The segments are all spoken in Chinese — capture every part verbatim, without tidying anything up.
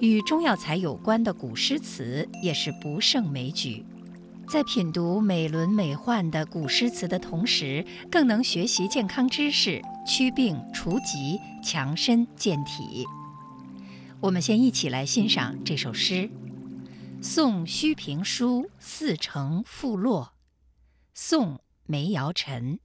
与中药材有关的古诗词也是不胜枚举。在品读美轮美奂的古诗词的同时，更能学习健康知识，祛病除疾，强身健体。我们先一起来欣赏这首诗：送虚评书四城复落，宋·梅尧臣。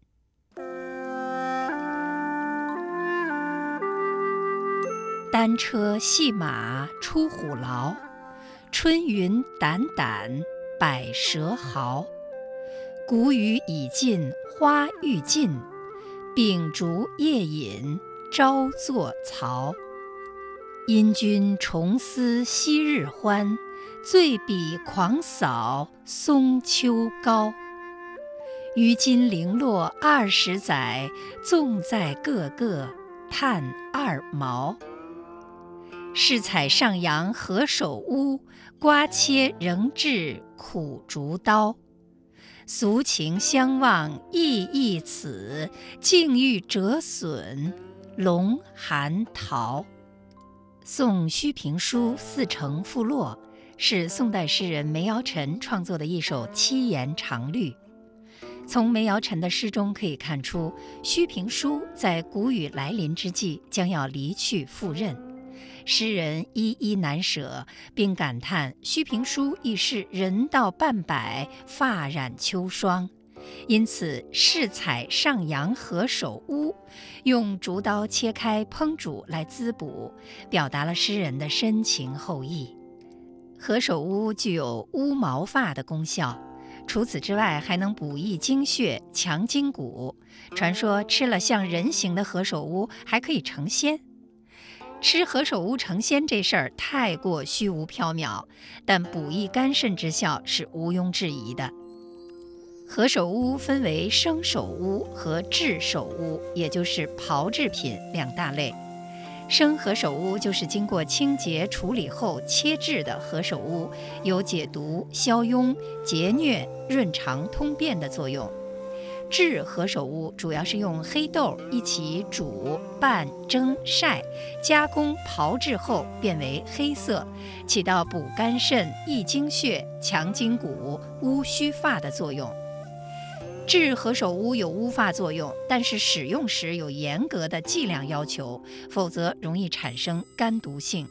单车细马出虎牢，春云澹澹百蛇嚎。谷雨已尽花欲尽，秉烛夜饮朝作曹。因君重思昔日欢，醉比狂扫松秋高。于今零落二十载，纵在个个叹二毛。试采上阳何首乌，刮切仍至苦竹刀。俗情相望意亦此，境遇折损龙寒桃。送虚评书四城复落是宋代诗人梅尧臣创作的一首七言长律。从梅尧臣的诗中可以看出，虚评书在谷雨来临之际将要离去赴任，诗人依依难舍，并感叹虚评书已是人到半百，发染秋霜，因此试采上阳何首乌，用竹刀切开烹煮来滋补，表达了诗人的深情厚意。何首乌具有乌毛发的功效，除此之外还能补益精血，强筋骨。传说吃了像人形的何首乌还可以成仙。吃何首乌成仙这事儿太过虚无缥缈，但补益肝肾之效是毋庸置疑的。何首乌分为生首乌和制首乌，也就是炮制品两大类。生何首乌就是经过清洁处理后切制的何首乌，有解毒、消痈、洁疟、润肠通便的作用。制何首乌主要是用黑豆一起煮、拌、蒸、晒，加工炮制后变为黑色，起到补肝肾、益精血、强筋骨、乌须发的作用。制何首乌有乌发作用，但是使用时有严格的剂量要求，否则容易产生肝毒性。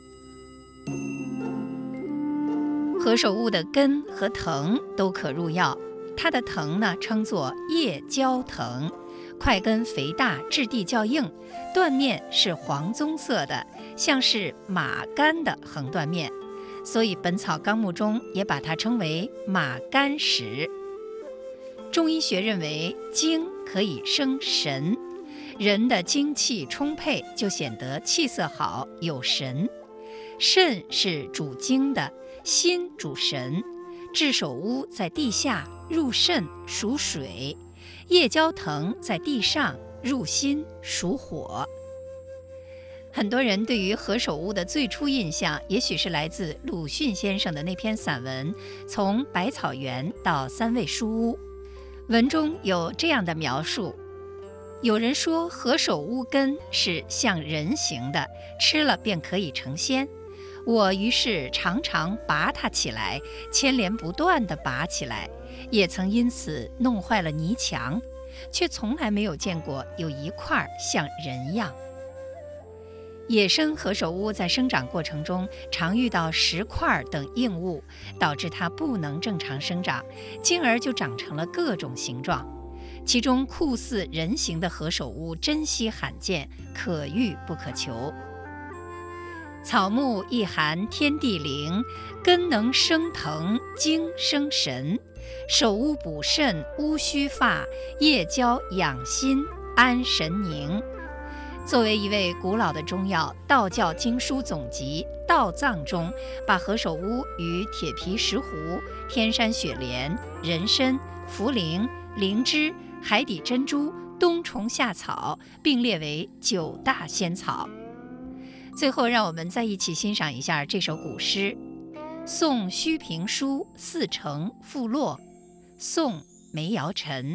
何首乌的根和藤都可入药，它的藤呢称作叶胶藤，块根肥大，质地较硬，断面是黄棕色的，像是马肝的横断面，所以《本草纲目》中也把它称为马肝石。中医学认为精可以生神，人的精气充沛就显得气色好有神。肾是主精的，心主神。制首乌在地下入肾属水，叶胶藤在地上入心属火。很多人对于何首乌的最初印象，也许是来自鲁迅先生的那篇散文《从百草园到三味书屋》。文中有这样的描述：有人说何首乌根是像人形的，吃了便可以成仙。我于是常常拔它起来，牵连不断地拔起来，也曾因此弄坏了泥墙，却从来没有见过有一块像人样。野生何首乌在生长过程中常遇到石块等硬物，导致它不能正常生长，进而就长成了各种形状。其中酷似人形的何首乌珍稀罕见，可遇不可求。草木一含天地灵，根能生藤，精生神。首乌补肾，乌须发；叶胶养心，安神宁。作为一味古老的中药，道教经书总集《道藏》中把何首乌与铁皮石斛、天山雪莲、人参、茯苓、灵芝、海底珍珠、冬虫夏草并列为九大仙草。最后，让我们再一起欣赏一下这首古诗《送虚评书四城复落》，宋·梅尧臣。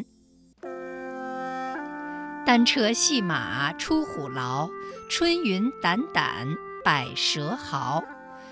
单车细马出虎牢，春云澹澹百蛇嚎。